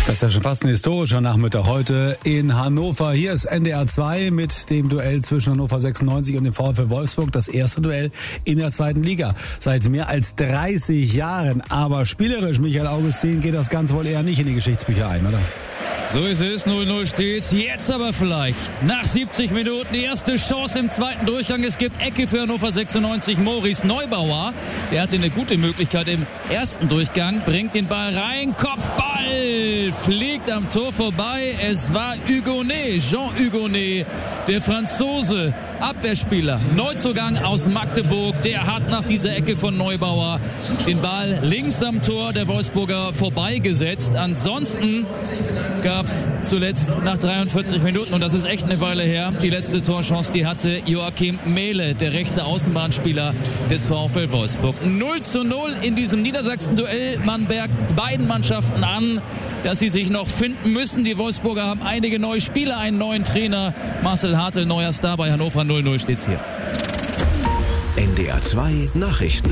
Das ist ja schon fast ein historischer Nachmittag heute in Hannover. Hier ist NDR 2 mit dem Duell zwischen Hannover 96 und dem VfL Wolfsburg. Das erste Duell in der zweiten Liga seit mehr als 30 Jahren. Aber spielerisch, Michael Augustin, geht das Ganze wohl eher nicht in die Geschichtsbücher ein, oder? So ist es, 0-0 steht's. Jetzt aber vielleicht nach 70 Minuten die erste Chance im zweiten Durchgang. Es gibt Ecke für Hannover 96, Maurice Neubauer. Der hatte eine gute Möglichkeit im ersten Durchgang, bringt den Ball rein, Kopfball, fliegt am Tor vorbei. Es war Hugonet, Jean Hugonet, der Franzose, Abwehrspieler, Neuzugang aus Magdeburg. Der hat nach dieser Ecke von Neubauer den Ball links am Tor der Wolfsburger vorbeigesetzt. Ansonsten gab es zuletzt nach 43 Minuten, und das ist echt eine Weile her, die letzte Torchance, die hatte Joachim Mehle, der rechte Außenbahnspieler des VfL Wolfsburg. 0-0 in diesem Niedersachsen-Duell. Man merkt beiden Mannschaften an, dass sie sich noch finden müssen. Die Wolfsburger haben einige neue Spieler, einen neuen Trainer. Marcel Hartl, neuer Star bei Hannover. 0-0 steht's hier. NDR 2 Nachrichten.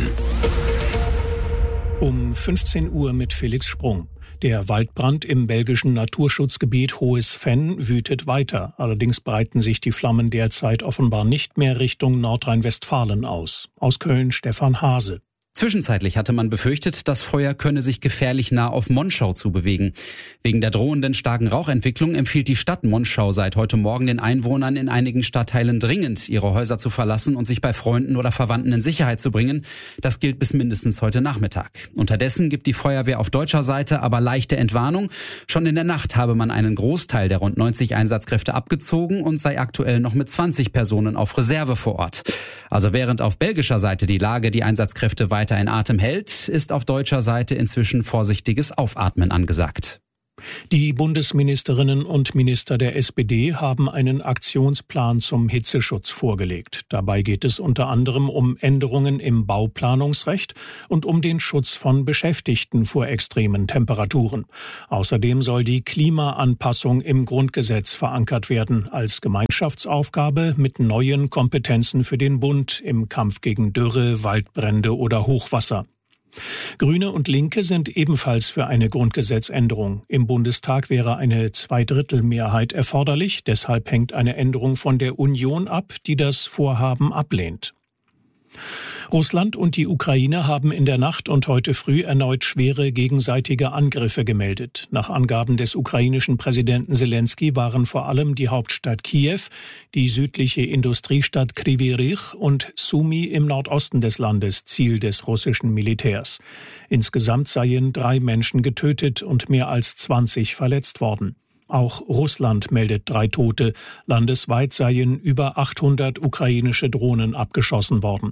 Um 15 Uhr mit Felix Sprung. Der Waldbrand im belgischen Naturschutzgebiet Hohes Venn wütet weiter. Allerdings breiten sich die Flammen derzeit offenbar nicht mehr Richtung Nordrhein-Westfalen aus. Aus Köln Stefan Hase. Zwischenzeitlich hatte man befürchtet, das Feuer könne sich gefährlich nah auf Monschau zubewegen. Wegen der drohenden starken Rauchentwicklung empfiehlt die Stadt Monschau seit heute Morgen den Einwohnern in einigen Stadtteilen dringend, ihre Häuser zu verlassen und sich bei Freunden oder Verwandten in Sicherheit zu bringen. Das gilt bis mindestens heute Nachmittag. Unterdessen gibt die Feuerwehr auf deutscher Seite aber leichte Entwarnung. Schon in der Nacht habe man einen Großteil der rund 90 Einsatzkräfte abgezogen und sei aktuell noch mit 20 Personen auf Reserve vor Ort. Also während auf belgischer Seite die Lage die Einsatzkräfte weiter in Atem hält, ist auf deutscher Seite inzwischen vorsichtiges Aufatmen angesagt. Die Bundesministerinnen und Minister der SPD haben einen Aktionsplan zum Hitzeschutz vorgelegt. Dabei geht es unter anderem um Änderungen im Bauplanungsrecht und um den Schutz von Beschäftigten vor extremen Temperaturen. Außerdem soll die Klimaanpassung im Grundgesetz verankert werden als Gemeinschaftsaufgabe mit neuen Kompetenzen für den Bund im Kampf gegen Dürre, Waldbrände oder Hochwasser. Grüne und Linke sind ebenfalls für eine Grundgesetzänderung. Im Bundestag wäre eine Zweidrittelmehrheit erforderlich. Deshalb hängt eine Änderung von der Union ab, die das Vorhaben ablehnt. Russland und die Ukraine haben in der Nacht und heute früh erneut schwere gegenseitige Angriffe gemeldet. Nach Angaben des ukrainischen Präsidenten Selenskyj waren vor allem die Hauptstadt Kiew, die südliche Industriestadt Kryvyi Rih und Sumy im Nordosten des Landes Ziel des russischen Militärs. Insgesamt seien 3 Menschen getötet und mehr als 20 verletzt worden. Auch Russland meldet 3 Tote. Landesweit seien über 800 ukrainische Drohnen abgeschossen worden.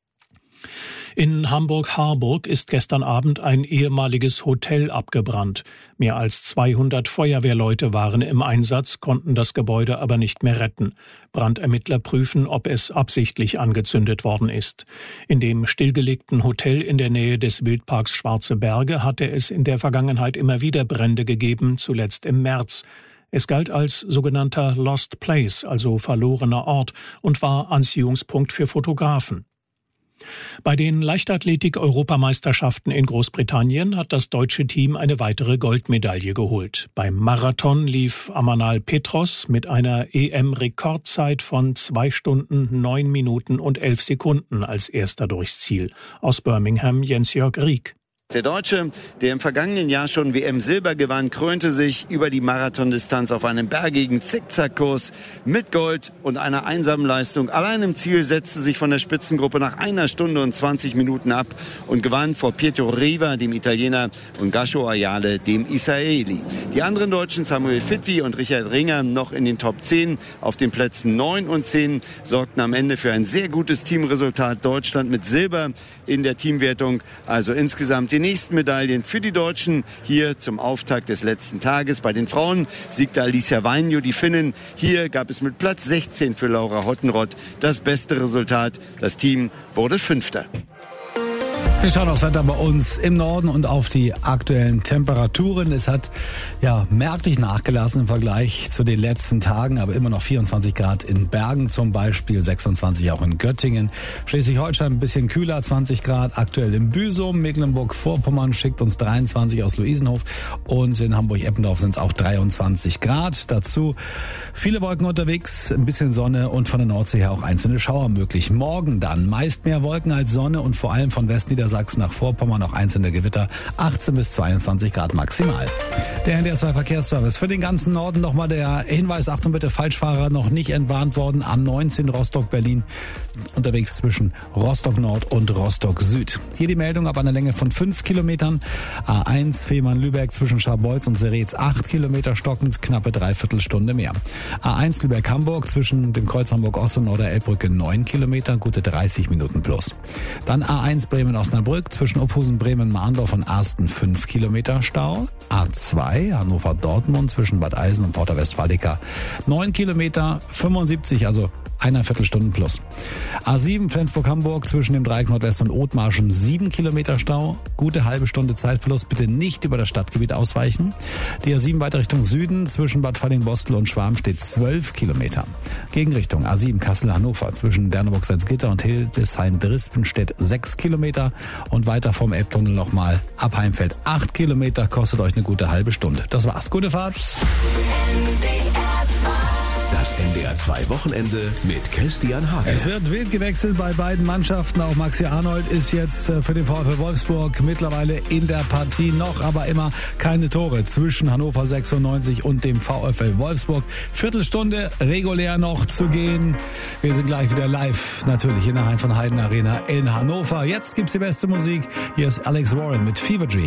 In Hamburg-Harburg ist gestern Abend ein ehemaliges Hotel abgebrannt. Mehr als 200 Feuerwehrleute waren im Einsatz, konnten das Gebäude aber nicht mehr retten. Brandermittler prüfen, ob es absichtlich angezündet worden ist. In dem stillgelegten Hotel in der Nähe des Wildparks Schwarze Berge hatte es in der Vergangenheit immer wieder Brände gegeben, zuletzt im März. Es galt als sogenannter Lost Place, also verlorener Ort, und war Anziehungspunkt für Fotografen. Bei den Leichtathletik-Europameisterschaften in Großbritannien hat das deutsche Team eine weitere Goldmedaille geholt. Beim Marathon lief Amanal Petros mit einer EM-Rekordzeit von 2 Stunden, 9 Minuten und 11 Sekunden als erster durchs Ziel. Aus Birmingham Jens-Jörg Rieck. Der Deutsche, der im vergangenen Jahr schon WM-Silber gewann, krönte sich über die Marathondistanz auf einem bergigen Zickzackkurs mit Gold und einer einsamen Leistung. Allein im Ziel setzte sich von der Spitzengruppe nach 1 Stunde und 20 Minuten ab und gewann vor Pietro Riva, dem Italiener, und Gasho Ayale, dem Israeli. Die anderen Deutschen, Samuel Fitwi und Richard Ringer, noch in den Top 10. Auf den Plätzen 9 und 10 sorgten am Ende für ein sehr gutes Teamresultat. Deutschland mit Silber in der Teamwertung. Also insgesamt die nächsten Medaillen für die Deutschen hier zum Auftakt des letzten Tages. Bei den Frauen siegte Alicia Vainio, die Finnin. Hier gab es mit Platz 16 für Laura Hottenrott das beste Resultat. Das Team wurde 5. Wir schauen aufs Wetter bei uns im Norden und auf die aktuellen Temperaturen. Es hat merklich nachgelassen im Vergleich zu den letzten Tagen, aber immer noch 24 Grad in Bergen zum Beispiel, 26 auch in Göttingen. Schleswig-Holstein ein bisschen kühler, 20 Grad aktuell in Büsum. Mecklenburg-Vorpommern schickt uns 23 aus Luisenhof und in Hamburg-Eppendorf sind es auch 23 Grad. Dazu viele Wolken unterwegs, ein bisschen Sonne und von der Nordsee her auch einzelne Schauer möglich. Morgen dann meist mehr Wolken als Sonne und vor allem von Westniedersachsen nach Vorpommern auch einzelne Gewitter, 18 bis 22 Grad maximal. Der NDR2 Verkehrsservice für den ganzen Norden nochmal der Hinweis, Achtung bitte, Falschfahrer noch nicht entwarnt worden, A19 Rostock-Berlin unterwegs zwischen Rostock Nord und Rostock Süd. Hier die Meldung ab einer Länge von 5 Kilometern, A1 Fehmarn-Lübeck zwischen Scharbeutz und Seretz 8 Kilometer stockend, knappe Dreiviertelstunde mehr. A1 Lübeck-Hamburg zwischen dem Kreuz Hamburg-Ost und Norderelbbrücke 9 Kilometer, gute 30 Minuten plus. Dann A1 Bremen-Osnabrück zwischen Ophausen-Bremen-Mahndorf und Arsten 5 Kilometer Stau. A2 Hannover-Dortmund zwischen Bad Eisen und Porta Westfalica 9 Kilometer, 75, also einer Viertelstunde plus. A7 Flensburg-Hamburg zwischen dem Dreieck Nordwest und Othmarschen 7 Kilometer Stau, gute halbe Stunde Zeitverlust, bitte nicht über das Stadtgebiet ausweichen. Die A7 weiter Richtung Süden zwischen Bad Falling-Bostel und Schwarm steht 12 Kilometer. Gegenrichtung A7 Kassel-Hannover zwischen Derneburg-Salzgitter und Hildesheim-Drispenstedt 6 Kilometer und weiter vom Elbtunnel nochmal ab Heimfeld 8 Kilometer, kostet euch eine gute halbe Stunde. Das war's, gute Fahrt. Das NDR2 Wochenende mit Christian Hake. Es wird wild gewechselt bei beiden Mannschaften. Auch Maxi Arnold ist jetzt für den VfL Wolfsburg mittlerweile in der Partie. Noch aber immer keine Tore zwischen Hannover 96 und dem VfL Wolfsburg. Viertelstunde regulär noch zu gehen. Wir sind gleich wieder live, natürlich in der Heinz von Heiden Arena in Hannover. Jetzt gibt's die beste Musik. Hier ist Alex Warren mit Fever Dream.